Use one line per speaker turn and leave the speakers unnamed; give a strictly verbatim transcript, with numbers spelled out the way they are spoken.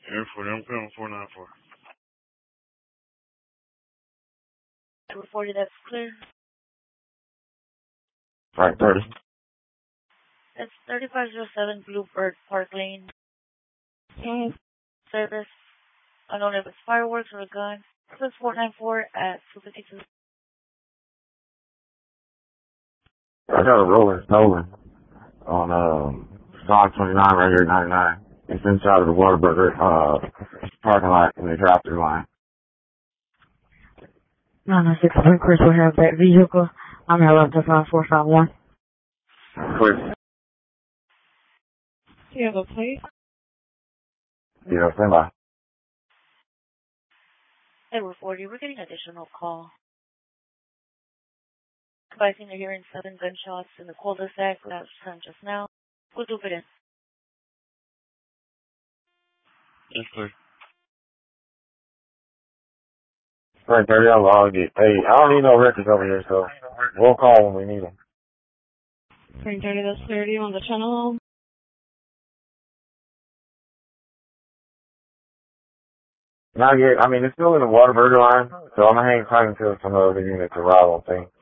Air forty, I'm coming four nine four.
two forty, that's clear.
Right, thirty.
That's thirty-five oh seven Bluebird Park Lane.
Mm-hmm.
Service. I don't know if it's fireworks or a gun. Plus four nine four at two fifty-two.
I got a roller stolen on um Dog twenty-nine right here at ninety-nine. It's inside of the Whataburger uh parking lot in the drive-thru line.
nine nine six one, Chris will have that vehicle. I'm at left to five four five one.
Chris.
Do you have a plate?
Yeah, stand by.
Edward forty, we're getting additional call. Advising they're hearing seven gunshots in the cul-de-sac that was sent just now. We'll do it in.
That's clear.
Right, thirty, I'll log it. Hey, I don't need no records over here, so we'll call when we need them.
Frank thirty, that's clear. Do you want the channel?
Not yet. I mean, it's still in the Whataburger line, so I'm gonna hang tight until some other units arrive on thing.